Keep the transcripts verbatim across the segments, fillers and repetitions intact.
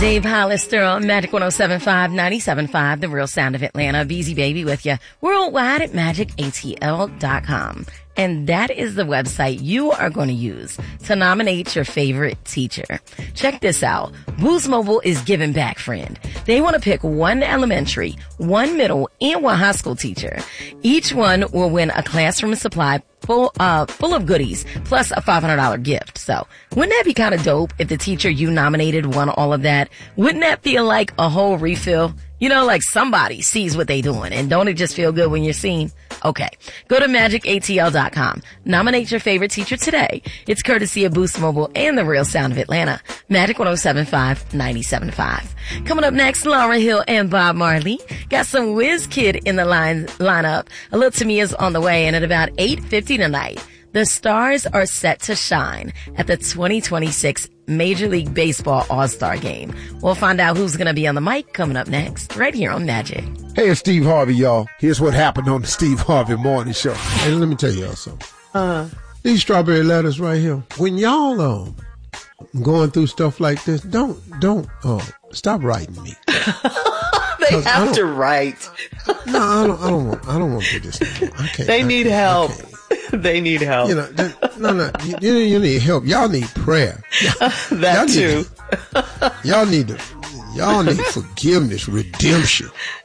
Dave Hollister on Magic one oh seven point five, ninety-seven point five, The Real Sound of Atlanta. Beezy Baby with you worldwide at magic A T L dot com. And that is the website you are going to use to nominate your favorite teacher. Check this out. Boost Mobile is giving back, friend. They want to pick one elementary, one middle, and one high school teacher. Each one will win a classroom supply full, uh, full of goodies, plus a five hundred dollars gift. So wouldn't that be kind of dope if the teacher you nominated won all of that? Wouldn't that feel like a whole refill? You know, like somebody sees what they doing, and don't it just feel good when you're seen? Okay. Go to magic A T L dot com. Nominate your favorite teacher today. It's courtesy of Boost Mobile and The Real Sound of Atlanta. Magic one oh seven point five, ninety-seven point five. Coming up next, Laura Hill and Bob Marley. Got some Whiz Kid in the line lineup. A little Tamia's on the way, and at about eight fifty tonight, the stars are set to shine at the twenty twenty-six Major League Baseball All-Star Game. We'll find out who's going to be on the mic coming up next, right here on Magic. Hey, it's Steve Harvey, y'all. Here's what happened on the Steve Harvey Morning Show. Hey, let me tell y'all something. Uh, These strawberry letters right here, when y'all um, going through stuff like this, don't, don't, uh, stop writing me. They have to write. No, I don't, I don't want, I don't want to do this anymore. I can't. They I need can't, help. They need help. You know, they, no, no, you, you need help. Y'all need prayer. Y'all, that y'all too. Need, y'all need to, y'all need forgiveness, redemption.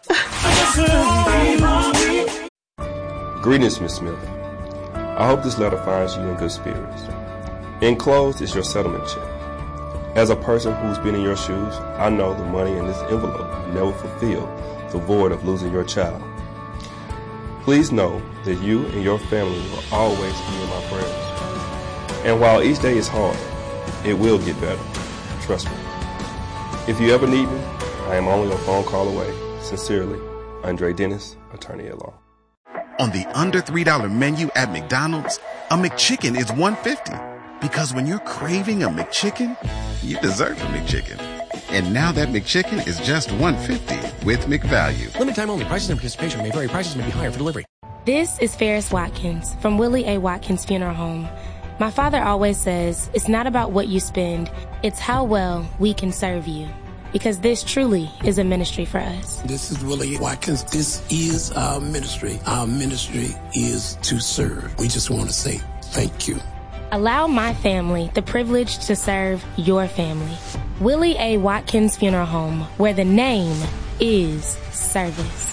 Greetings, Miss Smith. I hope this letter finds you in good spirits. Enclosed is your settlement check. As a person who's been in your shoes, I know the money in this envelope never fulfill the void of losing your child. Please know that you and your family will always be in my prayers. And while each day is hard, it will get better. Trust me. If you ever need me, I am only a phone call away. Sincerely, Andre Dennis, attorney at law. On the under three dollar menu at McDonald's, a McChicken is one dollar fifty. Because when you're craving a McChicken, you deserve a McChicken. And now that McChicken is just one dollar fifty with McValue. Limited time only. Prices and participation may vary. Prices may be higher for delivery. This is Ferris Watkins from Willie A. Watkins Funeral Home. My father always says, it's not about what you spend, it's how well we can serve you. Because this truly is a ministry for us. This is Willie Watkins. This is our ministry. Our ministry is to serve. We just want to say thank you. Allow my family the privilege to serve your family. Willie A. Watkins Funeral Home, where the name is service.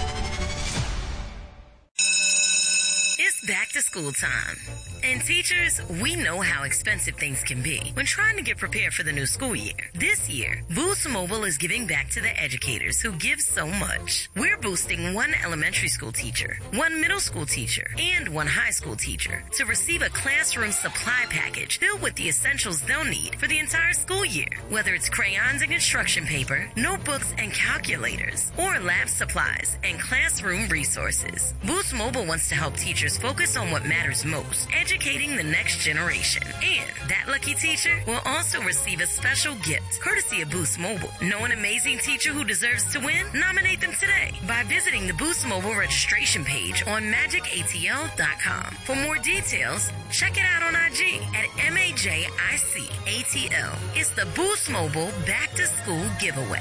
It's back to school time. And teachers, we know how expensive things can be when trying to get prepared for the new school year. This year, Boost Mobile is giving back to the educators who give so much. We're boosting one elementary school teacher, one middle school teacher, and one high school teacher to receive a classroom supply package filled with the essentials they'll need for the entire school year. Whether it's crayons and construction paper, notebooks and calculators, or lab supplies and classroom resources. Boost Mobile wants to help teachers focus on what matters most, educating the next generation. And that lucky teacher will also receive a special gift, courtesy of Boost Mobile. Know an amazing teacher who deserves to win? Nominate them today by visiting the Boost Mobile registration page on magic A T L dot com. For more details, check it out on I G at M A J I C A T L. It's the Boost Mobile Back to School giveaway.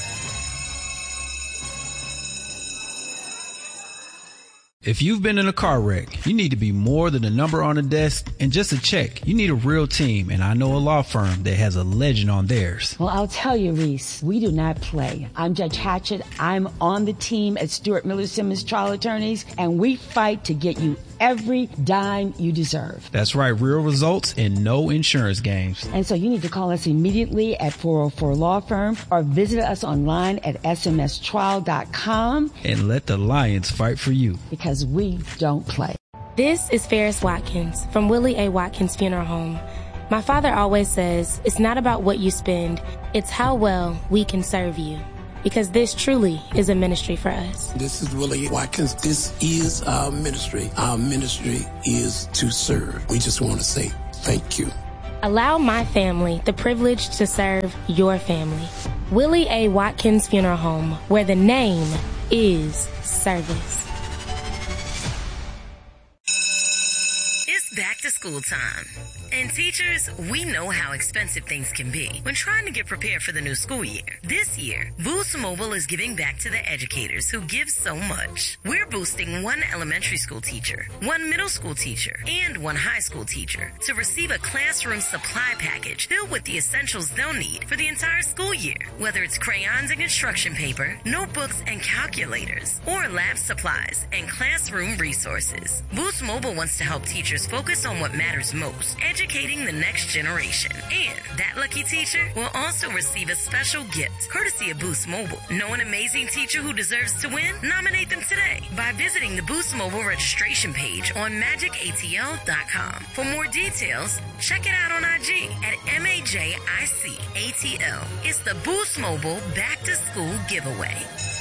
If you've been in a car wreck, you need to be more than a number on a desk and just a check. You need a real team, and I know a law firm that has a legend on theirs. Well, I'll tell you, Reese, we do not play. I'm Judge Hatchett. I'm on the team at Stewart Miller Simmons Trial Attorneys, and we fight to get you every dime you deserve. That's right, real results and no insurance games. And so you need to call us immediately at four oh four Law Firm or visit us online at S M S trial dot com. And let the Lions fight for you. Because we don't play. This is Ferris Watkins from Willie A. Watkins Funeral Home. My father always says, it's not about what you spend, it's how well we can serve you. Because this truly is a ministry for us. This is Willie Watkins. This is our ministry. Our ministry is to serve. We just want to say thank you. Allow my family the privilege to serve your family. Willie A. Watkins Funeral Home, where the name is service. It's back to school time. And teachers, we know how expensive things can be when trying to get prepared for the new school year. This year, Boost Mobile is giving back to the educators who give so much. We're boosting one elementary school teacher, one middle school teacher, and one high school teacher to receive a classroom supply package filled with the essentials they'll need for the entire school year. Whether it's crayons and construction paper, notebooks and calculators, or lab supplies and classroom resources. Boost Mobile wants to help teachers focus on what matters most, educating the next generation. And that lucky teacher will also receive a special gift courtesy of Boost Mobile. Know an amazing teacher who deserves to win? Nominate them today by visiting the Boost Mobile registration page on magic A T L dot com. For more details, check it out on I G at M A J I C A T L. It's the Boost Mobile Back to School giveaway.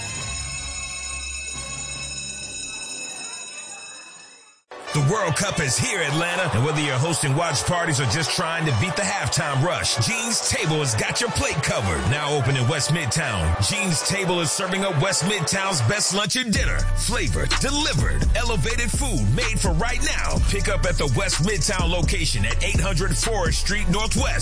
The World Cup is here, Atlanta, and whether you're hosting watch parties or just trying to beat the halftime rush, Gene's Table has got your plate covered. Now open in West Midtown, Gene's Table is serving up West Midtown's best lunch and dinner. Flavored, delivered, elevated food made for right now. Pick up at the West Midtown location at eight hundred Forest Street Northwest.